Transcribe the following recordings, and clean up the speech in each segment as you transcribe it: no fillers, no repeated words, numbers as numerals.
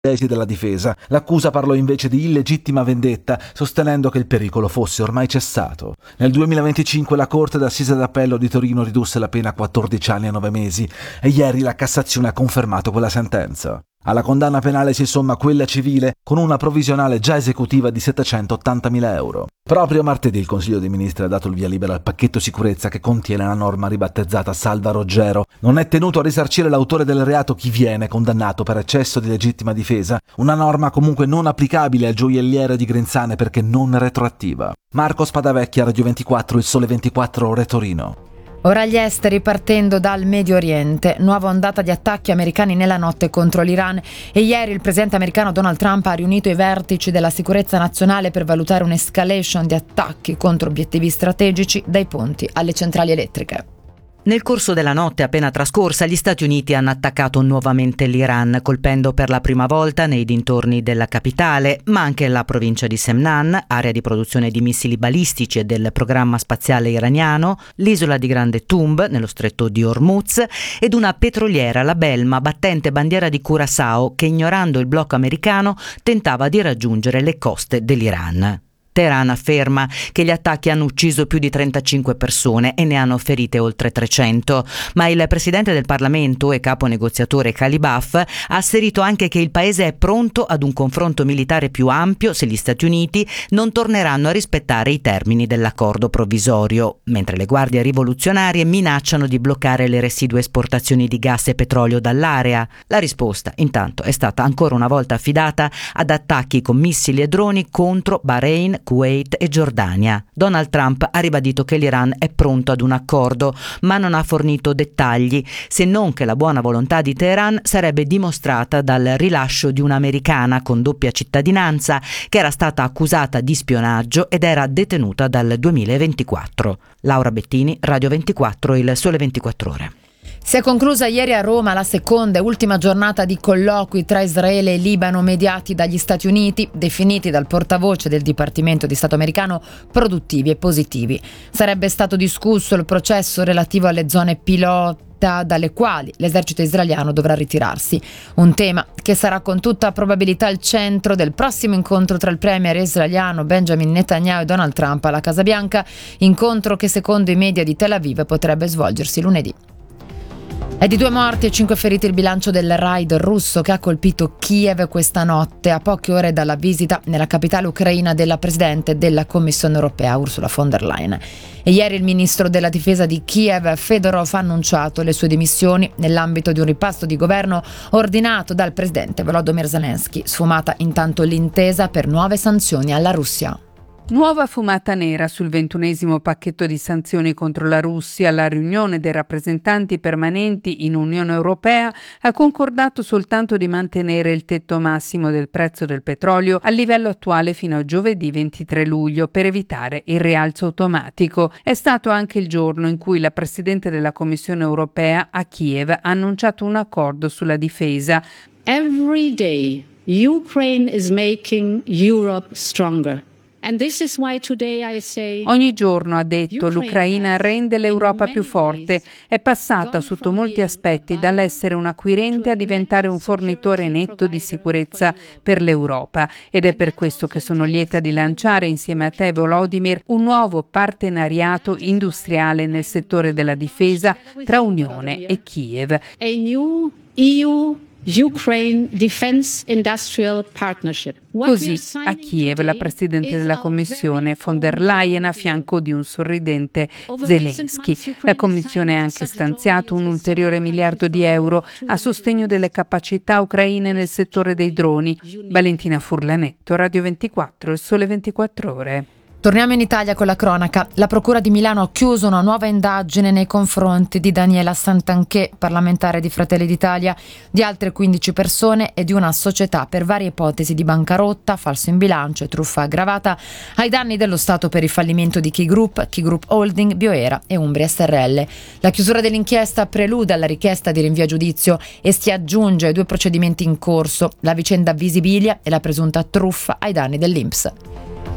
tesi della difesa. L'accusa parlò invece di illegittima vendetta, sostenendo che il pericolo fosse ormai cessato. Nel 2025 la Corte d'Assise d'Appello di Torino ridusse la pena a 14 anni e 9 mesi e ieri la Cassazione ha confermato quella sentenza. Alla condanna penale si somma quella civile con una provvisionale già esecutiva di 780.000 euro. Proprio martedì il Consiglio dei Ministri ha dato il via libera al pacchetto sicurezza che contiene la norma ribattezzata Salva Roggero. Non è tenuto a risarcire l'autore del reato chi viene condannato per eccesso di legittima difesa, una norma comunque non applicabile al gioielliere di Grinzane perché non retroattiva. Marco Spadavecchia, Radio 24, Il Sole 24 Ore Torino. Ora gli esteri, partendo dal Medio Oriente, nuova ondata di attacchi americani nella notte contro l'Iran e ieri il presidente americano Donald Trump ha riunito i vertici della sicurezza nazionale per valutare un'escalation di attacchi contro obiettivi strategici dai ponti alle centrali elettriche. Nel corso della notte appena trascorsa gli Stati Uniti hanno attaccato nuovamente l'Iran, colpendo per la prima volta nei dintorni della capitale, ma anche la provincia di Semnan, area di produzione di missili balistici e del programma spaziale iraniano, l'isola di Grande Tumb, nello stretto di Hormuz, ed una petroliera, la Belma, battente bandiera di Curaçao, che ignorando il blocco americano tentava di raggiungere le coste dell'Iran. Teheran afferma che gli attacchi hanno ucciso più di 35 persone e ne hanno ferite oltre 300, ma il presidente del Parlamento e capo negoziatore Kalibaf ha asserito anche che il paese è pronto ad un confronto militare più ampio se gli Stati Uniti non torneranno a rispettare i termini dell'accordo provvisorio, mentre le guardie rivoluzionarie minacciano di bloccare le residue esportazioni di gas e petrolio dall'area. La risposta, intanto, è stata ancora una volta affidata ad attacchi con missili e droni contro Bahrain, Kuwait e Giordania. Donald Trump ha ribadito che l'Iran è pronto ad un accordo, ma non ha fornito dettagli, se non che la buona volontà di Teheran sarebbe dimostrata dal rilascio di un'americana con doppia cittadinanza che era stata accusata di spionaggio ed era detenuta dal 2024. Laura Bettini, Radio 24, Il Sole 24 Ore. Si è conclusa ieri a Roma la seconda e ultima giornata di colloqui tra Israele e Libano mediati dagli Stati Uniti, definiti dal portavoce del Dipartimento di Stato americano produttivi e positivi. Sarebbe stato discusso il processo relativo alle zone pilota dalle quali l'esercito israeliano dovrà ritirarsi. Un tema che sarà con tutta probabilità il centro del prossimo incontro tra il premier israeliano Benjamin Netanyahu e Donald Trump alla Casa Bianca, incontro che secondo i media di Tel Aviv potrebbe svolgersi lunedì. È di 2 morti e 5 feriti il bilancio del raid russo che ha colpito Kiev questa notte, a poche ore dalla visita nella capitale ucraina della Presidente della Commissione europea Ursula von der Leyen. E ieri il ministro della difesa di Kiev, Fedorov, ha annunciato le sue dimissioni nell'ambito di un ripasto di governo ordinato dal presidente Volodymyr Zelensky. Sfumata intanto l'intesa per nuove sanzioni alla Russia. Nuova fumata nera sul 21° pacchetto di sanzioni contro la Russia. La riunione dei rappresentanti permanenti in Unione Europea ha concordato soltanto di mantenere il tetto massimo del prezzo del petrolio al livello attuale fino a giovedì 23 luglio per evitare il rialzo automatico. È stato anche il giorno in cui la Presidente della Commissione Europea a Kiev ha annunciato un accordo sulla difesa. Every day, Ukraine is making Europe stronger. Ogni giorno, ha detto, l'Ucraina rende l'Europa più forte. È passata sotto molti aspetti dall'essere un acquirente a diventare un fornitore netto di sicurezza per l'Europa. Ed è per questo che sono lieta di lanciare insieme a te, Volodymyr, un nuovo partenariato industriale nel settore della difesa tra Unione e Kiev. Ukraine Defense Industrial Partnership. Così a Kiev la Presidente della Commissione von der Leyen a fianco di un sorridente Zelensky. La Commissione ha anche stanziato un ulteriore $1 miliardo a sostegno delle capacità ucraine nel settore dei droni. Valentina Furlanetto, Radio 24, Il Sole 24 Ore. Torniamo in Italia con la cronaca. La Procura di Milano ha chiuso una nuova indagine nei confronti di Daniela Santanchè, parlamentare di Fratelli d'Italia, di altre 15 persone e di una società per varie ipotesi di bancarotta, falso in bilancio e truffa aggravata ai danni dello Stato per il fallimento di Key Group Holding, Bioera e Umbria SRL. La chiusura dell'inchiesta prelude alla richiesta di rinvio a giudizio e si aggiunge ai 2 procedimenti in corso, la vicenda Visibilia e la presunta truffa ai danni dell'INPS.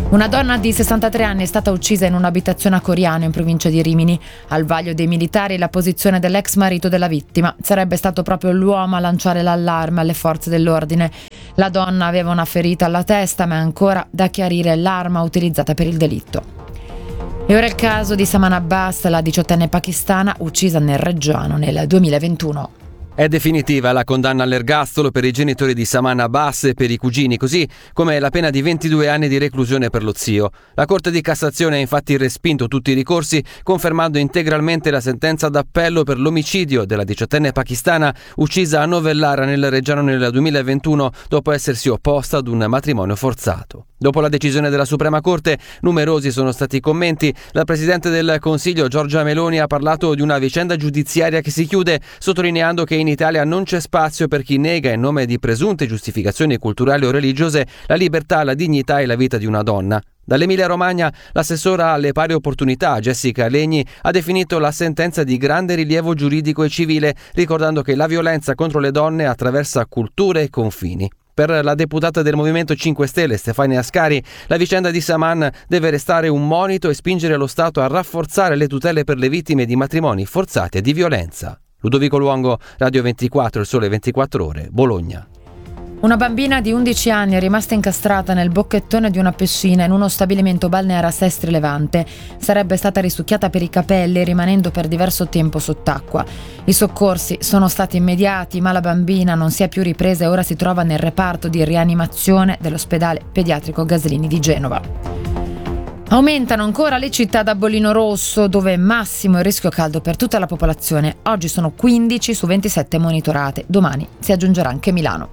Una donna di 63 anni è stata uccisa in un'abitazione a Coriano, in provincia di Rimini. Al vaglio dei militari la posizione dell'ex marito della vittima. Sarebbe stato proprio l'uomo a lanciare l'allarme alle forze dell'ordine. La donna aveva una ferita alla testa, ma è ancora da chiarire l'arma utilizzata per il delitto. E ora il caso di Saman Abbas, la 18enne pakistana uccisa nel Reggiano nel 2021. È definitiva la condanna all'ergastolo per i genitori di Saman Abbas e per i cugini, così come la pena di 22 anni di reclusione per lo zio. La Corte di Cassazione ha infatti respinto tutti i ricorsi, confermando integralmente la sentenza d'appello per l'omicidio della 18enne pakistana uccisa a Novellara nel Reggiano nel 2021 dopo essersi opposta ad un matrimonio forzato. Dopo la decisione della Suprema Corte, numerosi sono stati i commenti. La Presidente del Consiglio, Giorgia Meloni, ha parlato di una vicenda giudiziaria che si chiude, sottolineando che in Italia non c'è spazio per chi nega in nome di presunte giustificazioni culturali o religiose la libertà, la dignità e la vita di una donna. Dall'Emilia Romagna, l'assessora alle pari opportunità, Jessica Legni, ha definito la sentenza di grande rilievo giuridico e civile, ricordando che la violenza contro le donne attraversa culture e confini. Per la deputata del Movimento 5 Stelle, Stefania Ascari, la vicenda di Saman deve restare un monito e spingere lo Stato a rafforzare le tutele per le vittime di matrimoni forzati e di violenza. Ludovico Luongo, Radio 24, Il Sole 24 Ore, Bologna. Una bambina di 11 anni è rimasta incastrata nel bocchettone di una piscina in uno stabilimento balneare a Sestri Levante. Sarebbe stata risucchiata per i capelli, rimanendo per diverso tempo sott'acqua. I soccorsi sono stati immediati, ma la bambina non si è più ripresa e ora si trova nel reparto di rianimazione dell'ospedale pediatrico Gaslini di Genova. Aumentano ancora le città da bollino rosso, dove è massimo il rischio caldo per tutta la popolazione. Oggi sono 15 su 27 monitorate, domani si aggiungerà anche Milano.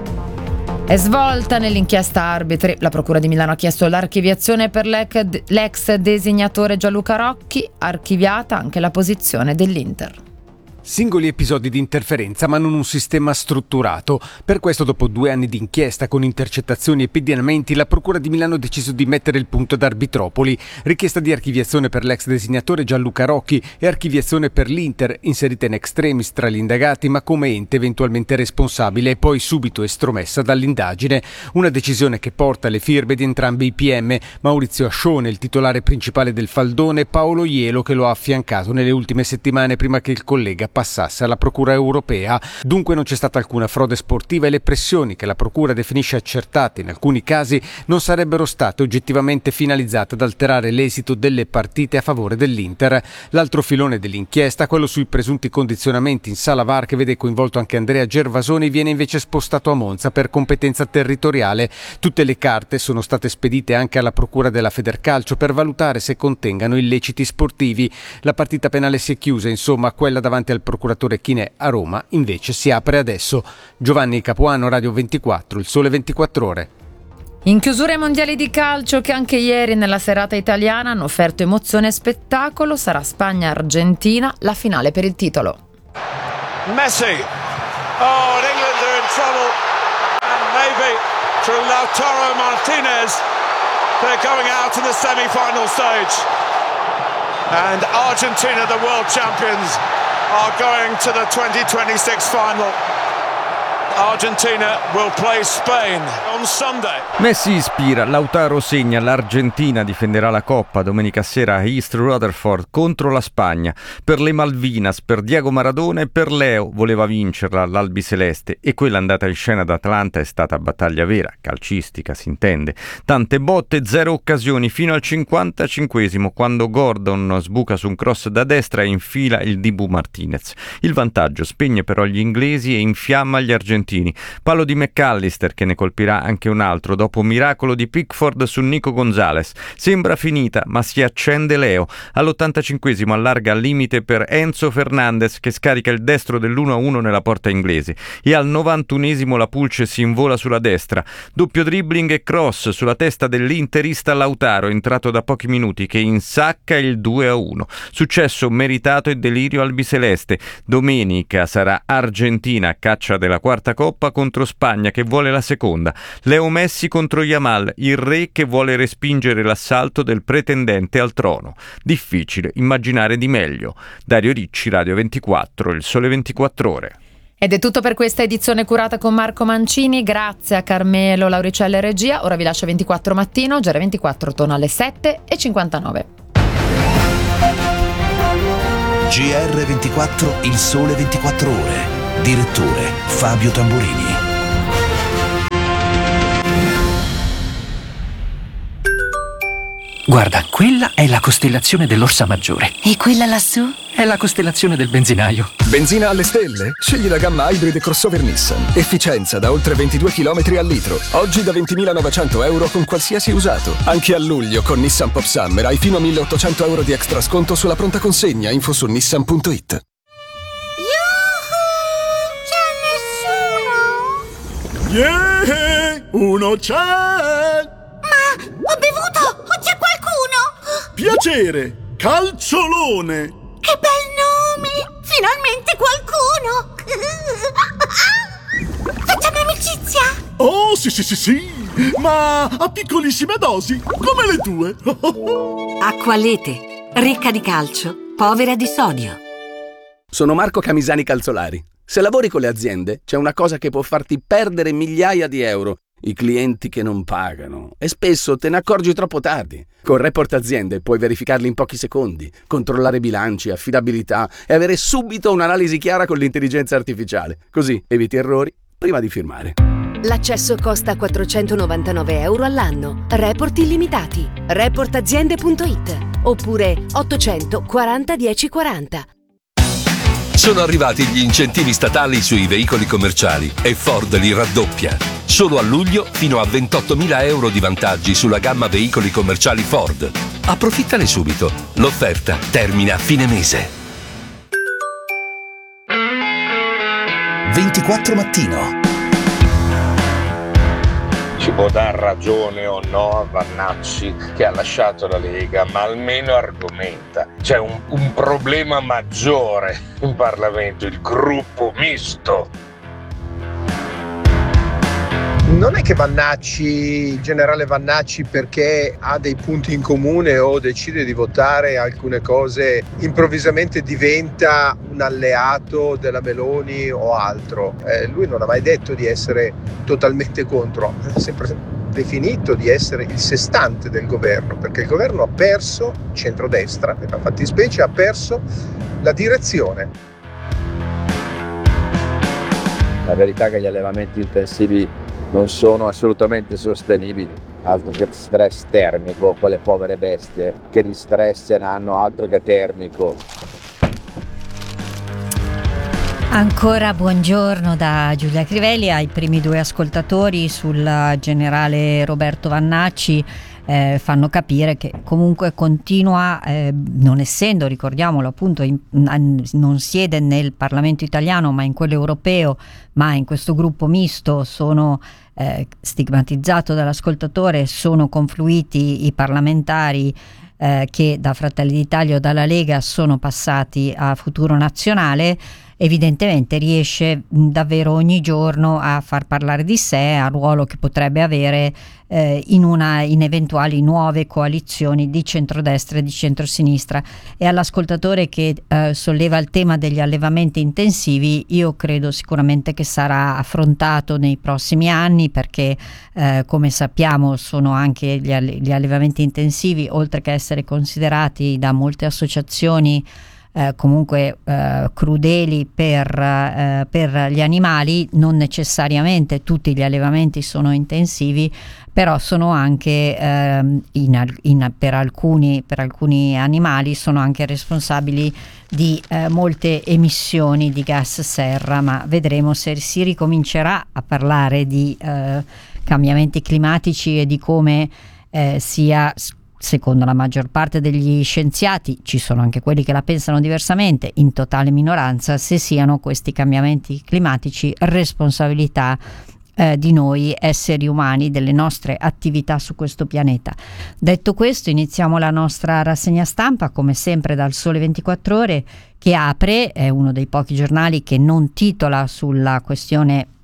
È svolta nell'inchiesta arbitri. La Procura di Milano ha chiesto l'archiviazione per l'ex designatore Gianluca Rocchi, archiviata anche la posizione dell'Inter. Singoli episodi di interferenza, ma non un sistema strutturato. Per questo, dopo 2 anni di inchiesta con intercettazioni e pedinamenti, la Procura di Milano ha deciso di mettere il punto ad Arbitropoli. Richiesta di archiviazione per l'ex designatore Gianluca Rocchi e archiviazione per l'Inter, inserita in extremis tra gli indagati, ma come ente eventualmente responsabile e poi subito estromessa dall'indagine. Una decisione che porta le firme di entrambi i PM, Maurizio Ascione, il titolare principale del faldone, e Paolo Ielo, che lo ha affiancato nelle ultime settimane prima che il collega passasse alla Procura europea. Dunque non c'è stata alcuna frode sportiva e le pressioni che la Procura definisce accertate in alcuni casi non sarebbero state oggettivamente finalizzate ad alterare l'esito delle partite a favore dell'Inter. L'altro filone dell'inchiesta, quello sui presunti condizionamenti in sala VAR che vede coinvolto anche Andrea Gervasoni, viene invece spostato a Monza per competenza territoriale. Tutte le carte sono state spedite anche alla Procura della Federcalcio per valutare se contengano illeciti sportivi. La partita penale si è chiusa, insomma, quella davanti al procuratore Chinè a Roma invece si apre adesso. Giovanni Capuano, Radio 24, Il Sole 24 Ore. In chiusura ai mondiali di calcio, che anche ieri nella serata italiana hanno offerto emozione e spettacolo, sarà Spagna-Argentina, la finale per il titolo. Messi. Oh, and England are in trouble. And maybe through Lautaro Martinez, they're going out in the semi-final stage. And Argentina, the world champions, are going to the 2026 final. Argentina will play Spain on Sunday. Messi ispira, Lautaro segna, l'Argentina difenderà la Coppa domenica sera a East Rutherford contro la Spagna. Per le Malvinas, per Diego Maradona e per Leo voleva vincerla l'albiceleste, e quella andata in scena ad Atlanta è stata battaglia vera, calcistica si intende. Tante botte, 0 occasioni fino al 55esimo, quando Gordon sbuca su un cross da destra e infila il Dibu Martinez. Il vantaggio spegne però gli inglesi e infiamma gli argentini. Palo di McAllister che ne colpirà anche un altro dopo miracolo di Pickford su Nico Gonzalez. Sembra finita, ma si accende Leo. All'85esimo allarga al limite per Enzo Fernandez che scarica il destro dell'1-1 nella porta inglese, e al 91esimo la Pulce si invola sulla destra. Doppio dribbling e cross sulla testa dell'interista Lautaro, entrato da pochi minuti, che insacca il 2-1. Successo meritato e delirio albiceleste. Domenica sarà Argentina a caccia della quarta Coppa contro Spagna che vuole la seconda. Leo Messi contro Yamal, il re che vuole respingere l'assalto del pretendente al trono. Difficile immaginare di meglio. Dario Ricci, Radio 24, Il Sole 24 Ore. Ed è tutto per questa edizione curata con Marco Mancini, grazie a Carmelo Lauricella e regia. Ora vi lascio 24 mattino, GR24 torna alle 7:59. GR24, il sole 24 ore. Direttore Fabio Tamburini. Guarda, quella è la costellazione dell'Orsa Maggiore. E quella lassù? È la costellazione del benzinaio. Benzina alle stelle? Scegli la gamma Hybrid e crossover Nissan. Efficienza da oltre 22 km al litro. Oggi da 20.900 euro con qualsiasi usato. Anche a luglio con Nissan Pop Summer hai fino a 1.800 euro di extra sconto sulla pronta consegna. Info su nissan.it. Yuhu! C'è nessuno? Yeah! Uno c'è! Ma ho bevuto! O c'è qualcuno? Piacere! Calciolone! Che bel nome! Finalmente qualcuno! Facciamo amicizia? Oh, sì! Ma a piccolissime dosi, come le tue! Acqualete, ricca di calcio, povera di sodio. Sono Marco Camisani Calzolari. Se lavori con le aziende, c'è una cosa che può farti perdere migliaia di euro. I clienti che non pagano. E spesso te ne accorgi troppo tardi. Con Report Aziende puoi verificarli in pochi secondi, controllare bilanci, affidabilità e avere subito un'analisi chiara con l'intelligenza artificiale. Così eviti errori prima di firmare. L'accesso costa 499 euro all'anno. Report illimitati. Reportaziende.it oppure 840 1040. Sono arrivati gli incentivi statali sui veicoli commerciali e Ford li raddoppia. Solo a luglio fino a 28.000 euro di vantaggi sulla gamma veicoli commerciali Ford. Approfittane subito. L'offerta termina a fine mese. 24 mattino. Ci può dar ragione o no a Vannacci che ha lasciato la Lega, ma almeno argomenta. C'è un problema maggiore in Parlamento, il gruppo misto. Non è che il generale Vannacci, perché ha dei punti in comune o decide di votare alcune cose, improvvisamente diventa un alleato della Meloni o altro. Lui non ha mai detto di essere totalmente contro, ha sempre definito di essere il sestante del governo, perché il governo ha perso, centrodestra, nella fattispecie, ha perso la direzione. La verità è che gli allevamenti intensivi non sono assolutamente sostenibili, altro che stress termico, quelle povere bestie che di stress ne hanno altro che termico. Ancora buongiorno da Giulia Crivelli ai primi due ascoltatori sul generale Roberto Vannacci. Fanno capire che comunque continua, non essendo, ricordiamolo appunto, non siede nel Parlamento italiano ma in quello europeo, ma in questo gruppo misto, sono stigmatizzato dall'ascoltatore, sono confluiti i parlamentari che da Fratelli d'Italia o dalla Lega sono passati a Futuro Nazionale. Evidentemente riesce davvero ogni giorno a far parlare di sé, al ruolo che potrebbe avere in eventuali nuove coalizioni di centrodestra e di centrosinistra. E all'ascoltatore che solleva il tema degli allevamenti intensivi, io credo sicuramente che sarà affrontato nei prossimi anni, perché come sappiamo sono anche gli allevamenti intensivi, oltre che essere considerati da molte associazioni comunque crudeli per gli animali. Non necessariamente tutti gli allevamenti sono intensivi, però sono anche per alcuni animali sono anche responsabili di molte emissioni di gas serra, ma vedremo se si ricomincerà a parlare di cambiamenti climatici e di come sia, secondo la maggior parte degli scienziati, ci sono anche quelli che la pensano diversamente, in totale minoranza, se siano questi cambiamenti climatici responsabilità di noi esseri umani, delle nostre attività su questo pianeta. Detto questo, iniziamo la nostra rassegna stampa, come sempre dal Sole 24 Ore, che apre, è uno dei pochi giornali che non titola sulla questione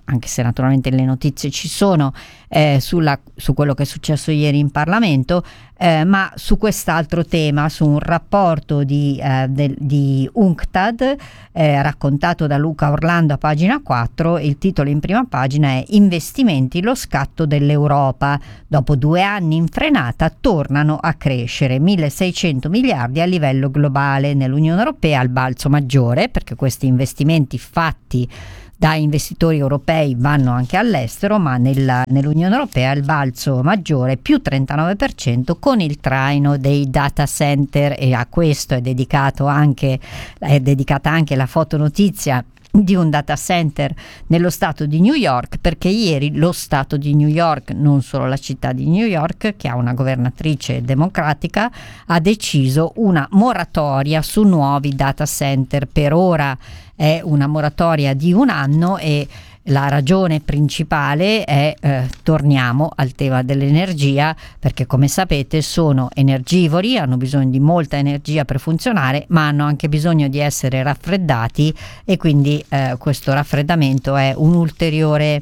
anche se naturalmente le notizie ci sono, su quello che è successo ieri in Parlamento, ma su quest'altro tema, su un rapporto di UNCTAD raccontato da Luca Orlando a pagina 4. Il titolo in prima pagina è "Investimenti, lo scatto dell'Europa. Dopo 2 anni in frenata tornano a crescere, 1.600 miliardi a livello globale, nell'Unione Europea al balzo maggiore", perché questi investimenti fatti da investitori europei vanno anche all'estero, ma nell'Unione Europea il balzo maggiore più 39%, con il traino dei data center, e a questo è dedicata anche la fotonotizia di un data center nello stato di New York, perché ieri lo stato di New York, non solo la città di New York, che ha una governatrice democratica, ha deciso una moratoria su nuovi data center. Per ora è una moratoria di 1 anno e la ragione principale è, torniamo al tema dell'energia, perché come sapete sono energivori, hanno bisogno di molta energia per funzionare, ma hanno anche bisogno di essere raffreddati, e quindi questo raffreddamento è un'ulteriore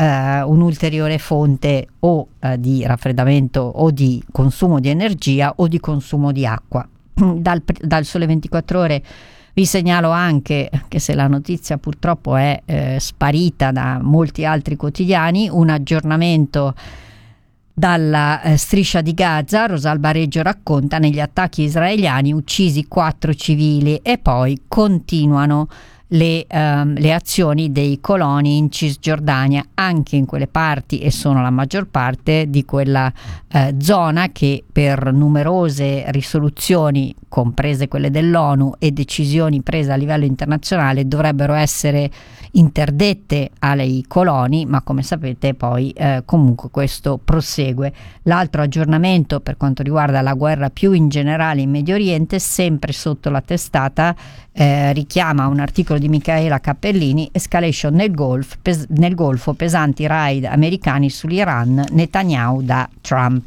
fonte o di raffreddamento o di consumo di energia o di consumo di acqua. Dal Sole 24 Ore vi segnalo anche che, se la notizia purtroppo è sparita da molti altri quotidiani, un aggiornamento dalla striscia di Gaza. Rosalba Reggio racconta: negli attacchi israeliani uccisi 4 civili, e poi continuano le azioni dei coloni in Cisgiordania, anche in quelle parti, e sono la maggior parte di quella zona che, per numerose risoluzioni, comprese quelle dell'ONU, e decisioni prese a livello internazionale, dovrebbero essere interdette ai coloni, ma come sapete poi comunque questo prosegue. L'altro aggiornamento per quanto riguarda la guerra più in generale in Medio Oriente, sempre sotto la testata, richiama un articolo di Michaela Cappellini: escalation nel Golfo, pesanti raid americani sull'Iran, Netanyahu da Trump.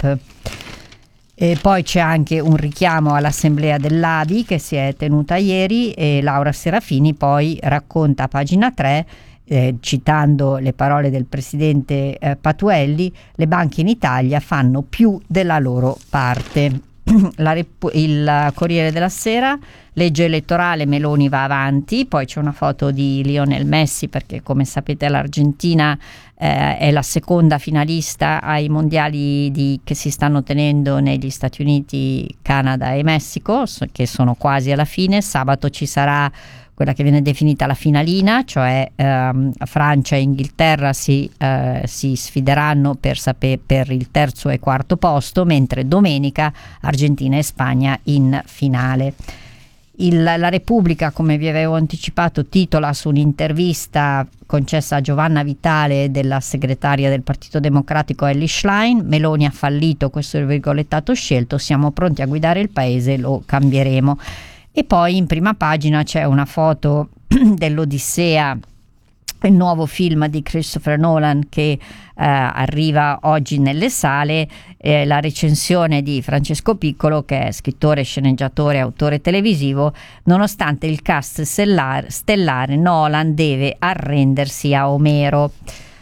E poi c'è anche un richiamo all'assemblea dell'ABI che si è tenuta ieri, e Laura Serafini poi racconta a pagina 3, citando le parole del presidente Patuelli: le banche in Italia fanno più della loro parte. Il Corriere della Sera: legge elettorale, Meloni va avanti. Poi c'è una foto di Lionel Messi, perché come sapete l'Argentina è la seconda finalista ai mondiali che si stanno tenendo negli Stati Uniti, Canada e Messico, che sono quasi alla fine. Sabato ci sarà quella che viene definita la finalina, cioè Francia e Inghilterra si sfideranno per il terzo e quarto posto, mentre domenica Argentina e Spagna in finale. La Repubblica, come vi avevo anticipato, titola su un'intervista concessa a Giovanna Vitale della segretaria del Partito Democratico Elly Schlein: Meloni ha fallito, questo è il virgolettato scelto, siamo pronti a guidare il paese, lo cambieremo. E poi in prima pagina c'è una foto dell'Odissea, il nuovo film di Christopher Nolan che arriva oggi nelle sale, la recensione di Francesco Piccolo, che è scrittore, sceneggiatore, autore televisivo: nonostante il cast stellare, Nolan deve arrendersi a Omero.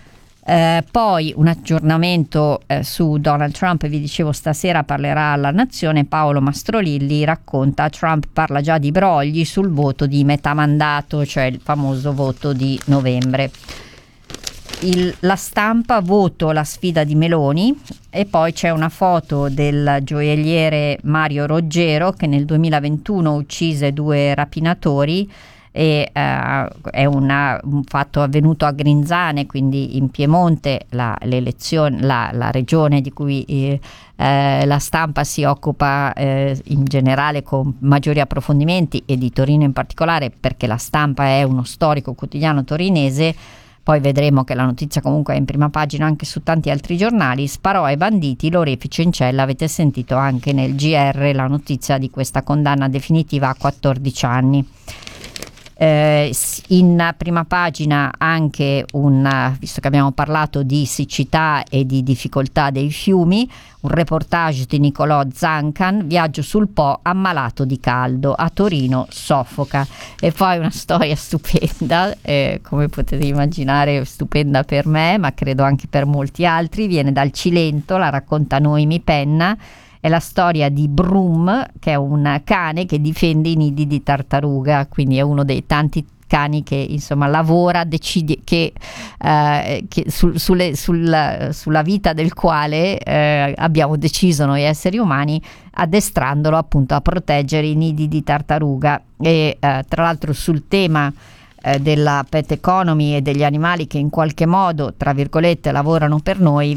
Poi un aggiornamento su Donald Trump, vi dicevo stasera parlerà alla Nazione. Paolo Mastrolilli racconta: Trump parla già di brogli sul voto di metà mandato, cioè il famoso voto di novembre. La Stampa: voto la sfida di Meloni. E poi c'è una foto del gioielliere Mario Roggero, che nel 2021 uccise 2 rapinatori, e è un fatto avvenuto a Grinzane, quindi in Piemonte, la regione di cui la Stampa si occupa in generale con maggiori approfondimenti, e di Torino in particolare, perché la Stampa è uno storico quotidiano torinese. Poi vedremo che la notizia comunque è in prima pagina anche su tanti altri giornali. Sparò ai banditi, l'orefice in cella. Avete sentito anche nel GR la notizia di questa condanna definitiva a 14 anni. In prima pagina anche visto che abbiamo parlato di siccità e di difficoltà dei fiumi, un reportage di Nicolò Zancan, viaggio sul Po, ammalato di caldo, a Torino soffoca. E poi una storia stupenda, come potete immaginare stupenda per me, ma credo anche per molti altri, viene dal Cilento, la racconta Noemi Penna. È la storia di Brum, che è un cane che difende i nidi di tartaruga, quindi è uno dei tanti cani che insomma lavora, decide che sulla vita del quale abbiamo deciso noi esseri umani, addestrandolo appunto a proteggere i nidi di tartaruga. E tra l'altro sul tema della pet economy e degli animali che in qualche modo, tra virgolette, lavorano per noi,